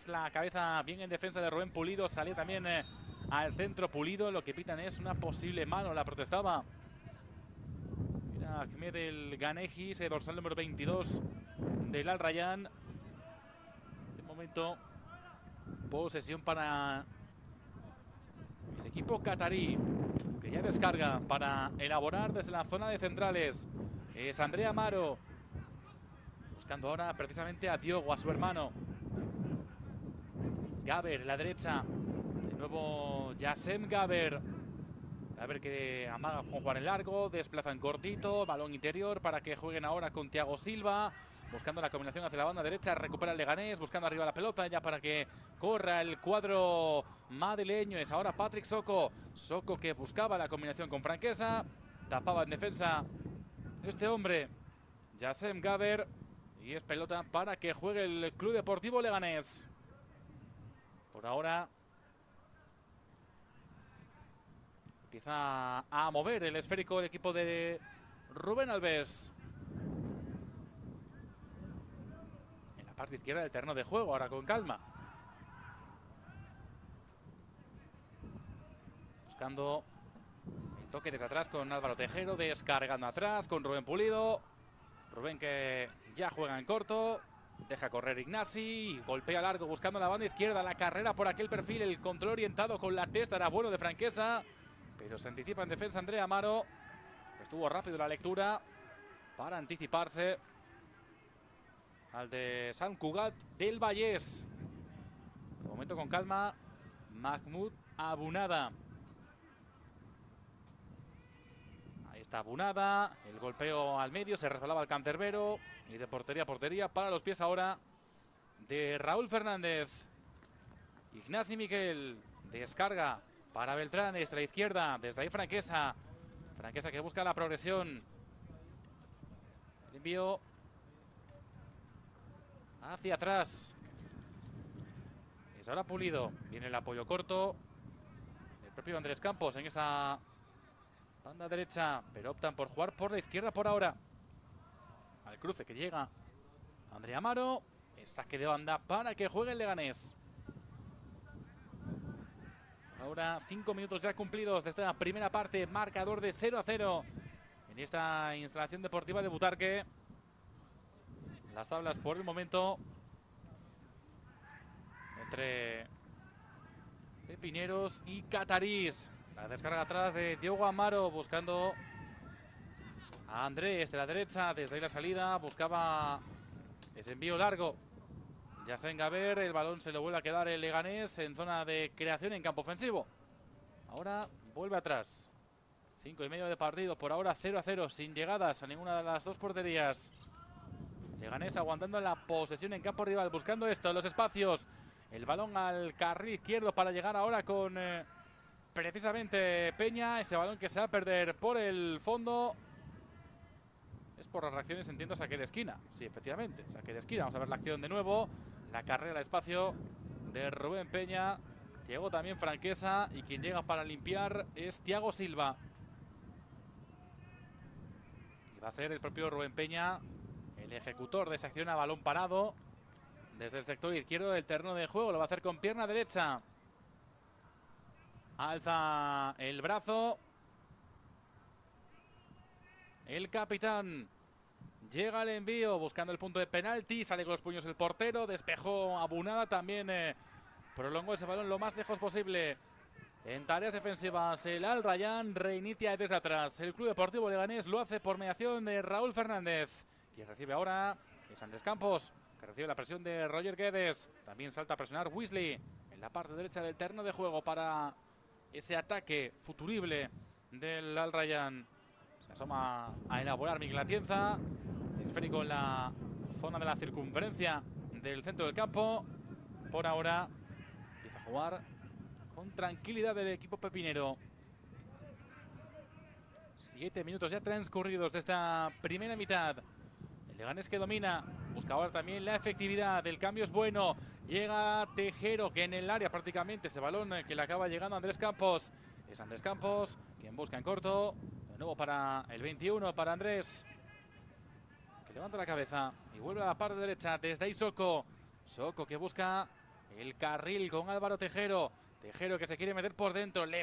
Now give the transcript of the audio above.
Leganés. La cabeza bien en defensa de Rubén Pulido. Salía también al centro Pulido. Lo que pitan es una posible mano. La protestaba. Mira, Ahmed el Ganeji, ese dorsal número 22 del Al Rayyan. De momento, posesión para el equipo catarí, que ya descarga para elaborar desde la zona de centrales. Es Andrea Amaro, buscando ahora precisamente a Diogo, a su hermano. Gaber en la derecha. De nuevo Yassem Gaber. Gaber que amaga con Juan en largo. Desplaza en cortito. Balón interior para que jueguen ahora con Thiago Silva. Buscando la combinación hacia la banda derecha. Recupera el Leganés. Buscando arriba la pelota ya para que corra el cuadro madrileño. Es ahora Patrick Soko. Soko que buscaba la combinación con Franquesa. Tapaba en defensa este hombre, Yassem Gaber. Y es pelota para que juegue el Club Deportivo Leganés. Por ahora empieza a mover el esférico el equipo de Rubén Alves. En la parte izquierda del terreno de juego, ahora con calma. Buscando el toque desde atrás con Álvaro Tejero, descargando atrás con Rubén Pulido. Rubén que ya juega en corto. Deja correr Ignasi, golpea largo buscando la banda izquierda, la carrera por aquel perfil, el control orientado con la testa era bueno de Franquesa, pero se anticipa en defensa Andrea Amaro. Estuvo rápido la lectura para anticiparse al de Sant Cugat del Vallès. De momento con calma, Mahmoud Abunada. Ahí está Abunada, el golpeo al medio, se resbalaba el cancerbero y de portería a portería para los pies ahora de Raúl Fernández. Ignasi Miquel, descarga para Beltrán, desde la izquierda, desde ahí Franquesa. Franquesa que busca la progresión. El envío hacia atrás. Es ahora Pulido, viene el apoyo corto. El propio Andrés Campos en esa banda derecha, pero optan por jugar por la izquierda por ahora. Al cruce que llega Andrea Amaro. El saque de banda para que juegue el Leganés. Ahora 5 minutos ya cumplidos desde la primera parte. Marcador de 0-0 en esta instalación deportiva de Butarque. Las tablas por el momento entre pepineros y catarís. La descarga atrás de Diogo Amaro buscando a Andrés de la derecha. Desde ahí la salida buscaba ese envío largo. Yassem Gaber, el balón se lo vuelve a quedar el Leganés en zona de creación en campo ofensivo. Ahora vuelve atrás. 5,5 de partido, por ahora 0-0, sin llegadas a ninguna de las dos porterías. Leganés aguantando la posesión en campo rival, buscando esto, los espacios. El balón al carril izquierdo para llegar ahora con precisamente Peña. Ese balón que se va a perder por el fondo. Es por las reacciones, entiendo, saque de esquina. Sí, efectivamente, saque de esquina. Vamos a ver la acción de nuevo. La carrera al espacio de Rubén Peña. Llegó también Franquesa y quien llega para limpiar es Thiago Silva. Y va a ser el propio Rubén Peña el ejecutor de esa acción a balón parado desde el sector izquierdo del terreno de juego. Lo va a hacer con pierna derecha. Alza el brazo el capitán. Llega el envío buscando el punto de penalti. Sale con los puños el portero. Despejó Abunada. También prolongó ese balón lo más lejos posible. En tareas defensivas el Al Rayyan reinicia desde atrás. El Club Deportivo Leganés lo hace por mediación de Raúl Fernández. Quien recibe ahora es Andrés Campos, que recibe la presión de Roger Guedes. También salta a presionar Weasley en la parte derecha del terreno de juego para ese ataque futurible del Al Rayyan. Se asoma a elaborar Miguel Atienza. Esférico en la zona de la circunferencia del centro del campo. Por ahora empieza a jugar con tranquilidad del equipo pepinero. 7 minutos ya transcurridos de esta primera mitad. El Leganés que domina. Busca ahora también la efectividad. El cambio es bueno. Llega Tejero, que en el área prácticamente ese balón que le acaba llegando a Andrés Campos. Es Andrés Campos quien busca en corto. De nuevo para el 21, para Andrés, que levanta la cabeza y vuelve a la parte derecha. Desde ahí Soko. Soko que busca El carril con Álvaro Tejero. Tejero que se quiere meter por dentro.